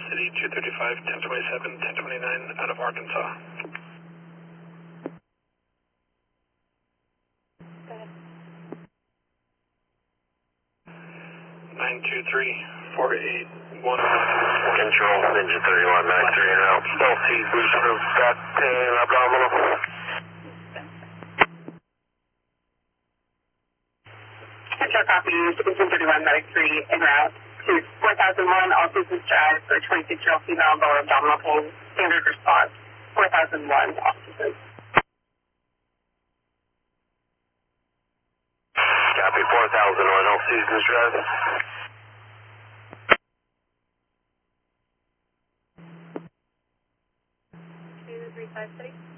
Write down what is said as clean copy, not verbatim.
City 235, 1027, 1029 out of Arkansas. Go ahead. 923-481. Control, Ninja 3193 and out. Stealth boost group, got 10 abdominal. Control copy, Citizen 31 Medic 3 en route to 4001, all systems drive for 26-year-old female lower abdominal pain, standard response, 4001, all systems. Copy, 4001, all systems drive. 2353.